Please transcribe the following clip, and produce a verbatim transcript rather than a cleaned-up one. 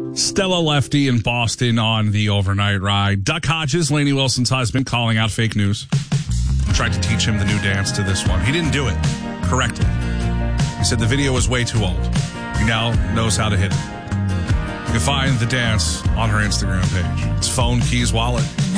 Stella Lefty in Boston on the overnight ride. Duck Hodges, Lainey Wilson's husband, calling out fake news. Tried to teach him the new dance to this one. He didn't do it correctly. He said the video was way too old. He now knows how to hit it. You can find the dance on her Instagram page. It's phone, keys, wallet.